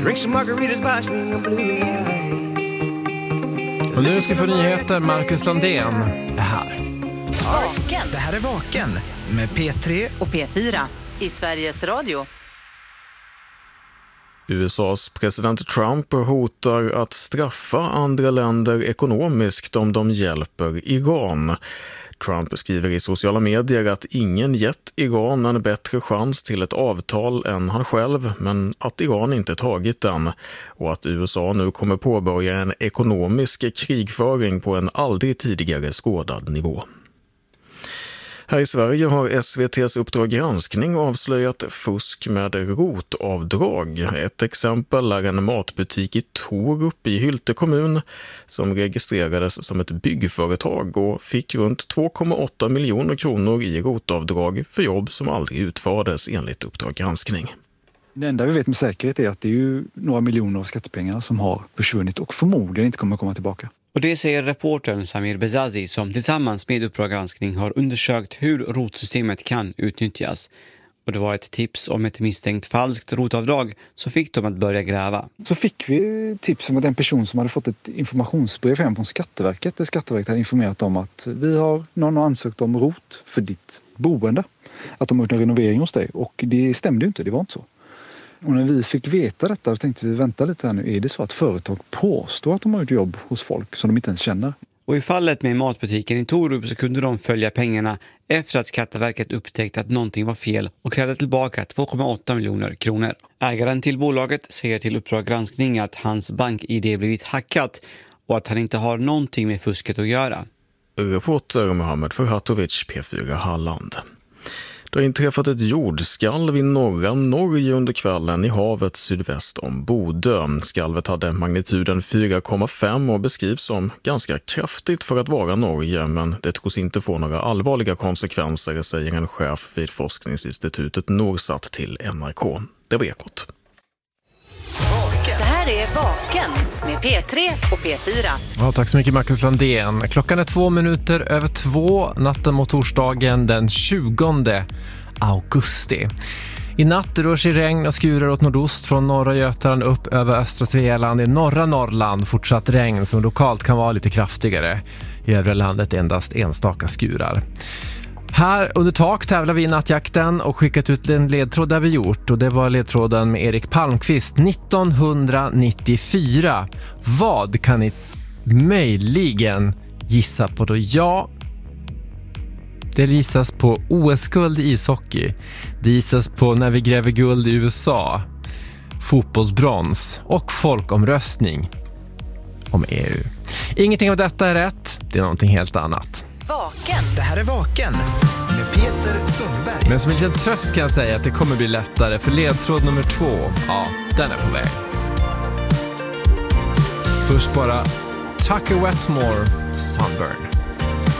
Drink some margaritas, watch me on blue lights. Och nu ska vi få nyheter. Marcus Landén är här. Vaken. Det här är Vaken med P3 och P4 i Sveriges Radio. USAs president Trump hotar att straffa andra länder ekonomiskt om de hjälper Iran. Trump skriver i sociala medier att ingen gett Iran en bättre chans till ett avtal än han själv, men att Iran inte tagit den, och att USA nu kommer påbörja en ekonomisk krigföring på en aldrig tidigare skådad nivå. Här i Sverige har SVT:s Uppdrag granskning avslöjat fusk med rotavdrag. Ett exempel är en matbutik i Torup i Hylte kommun som registrerades som ett byggföretag och fick runt 2,8 miljoner kronor i rotavdrag för jobb som aldrig utfördes enligt Uppdrag granskning. Det enda vi vet med säkerhet är att det är ju några miljoner av skattepengar som har försvunnit och förmodligen inte kommer att komma tillbaka. Och det säger reportern Samir Bezazi som tillsammans med Uppdrag granskning har undersökt hur rotsystemet kan utnyttjas. Och det var ett tips om ett misstänkt falskt rotavdrag så fick de att börja gräva. Så fick vi tips om att en person som hade fått ett informationsbrev hem från Skatteverket där Skatteverket hade informerat om att någon har ansökt om rot för ditt boende. Att de har gjort en renovering hos dig och det stämde ju inte, det var inte så. Och när vi fick veta detta så tänkte vi vänta lite här nu. Är det så att företag påstår att de har gjort jobb hos folk som de inte ens känner? Och i fallet med matbutiken i Torup så kunde de följa pengarna efter att Skatteverket upptäckte att någonting var fel och krävde tillbaka 2,8 miljoner kronor. Ägaren till bolaget säger till Uppdrag granskning att hans bank-ID blivit hackat och att han inte har någonting med fusket att göra. Reporter Mohammed Ferhatovic, P4 Halland. Det har inträffat ett jordskalv i norra Norge under kvällen i havet sydväst om Bodö. Skalvet hade magnituden 4,5 och beskrivs som ganska kraftigt för att vara Norge, men det tros inte få några allvarliga konsekvenser, säger en chef vid forskningsinstitutet Norsat till NRK. Det var Ekot. Det här är Vaken med P3 och P4. Ja, tack så mycket Marcus Landén. Klockan är 2:02 natten mot torsdagen den 20 augusti. I natt rör sig regn och skurar åt nordost från norra Götaland upp över östra Svealand. I norra Norrland fortsatt regn som lokalt kan vara lite kraftigare. I övriga landet endast enstaka skurar. Här under tak tävlar vi i nattjakten och skickat ut en ledtråd där vi gjort. Och det var ledtråden med Erik Palmqvist 1994. Vad kan ni möjligen gissa på då? Ja, det gissas på OS-guld i ishockey. Det gissas på när vi gräver guld i USA. Fotbollsbrons och folkomröstning om EU. Ingenting av detta är rätt. Det är någonting helt annat. Vaken. Det här är Vaken med Peter Sundberg. Men som en liten tröst kan jag säga att det kommer bli lättare, för ledtråd nummer 2, ja, den är på väg. Först bara Tucker Wetmore, Sunburn.